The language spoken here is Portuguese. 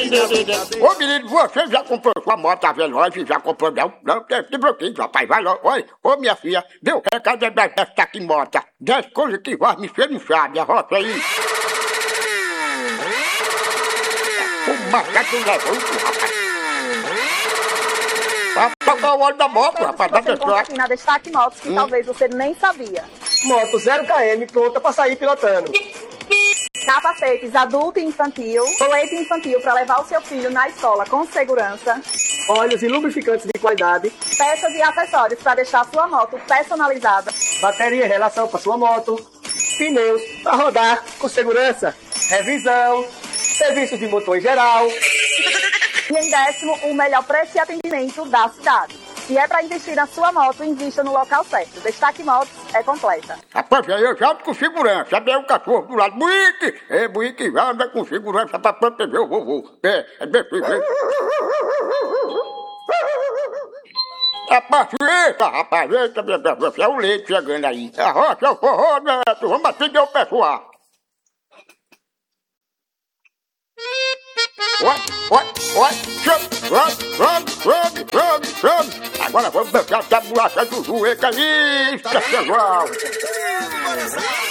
Ô menino, você já comprou sua moto a veloz? Já comprou não? Não, tem bloqueio, rapaz, vai lá. Olha, ô minha filha, deu recado desta aqui moto. 10 coisas que vai mexer não sabe, arrocha aí. O macaco levou isso, rapaz. Vai tocar o óleo da moto, rapaz, dá você encontra aqui na Destaque Motos, que talvez você nem sabia. Moto 0 km pronta pra sair pilotando. Capacetes adulto e infantil, colete infantil para levar o seu filho na escola com segurança, Óleos e lubrificantes de qualidade. peças e acessórios para deixar sua moto personalizada, Bateria em relação para sua moto. Pneus para rodar com segurança. Revisão. Serviços de motor em geral. e em décimo, o melhor preço e atendimento da cidade. Se é para investir na sua moto, invista no local certo. Destaque Motos é completa. Rapaz, eu já ando com segurança, sabe? É o cachorro do lado. Buíque já anda com segurança pra proteger o vovô. É desse jeito. É paciência, rapaz. Eita, meu Deus, é o leite chegando aí. Arrocha o forró, Neto. Vamos atender o pessoal. Oi, chame. Agora vamos deixar essa bolacha do joelho aí, pessoal.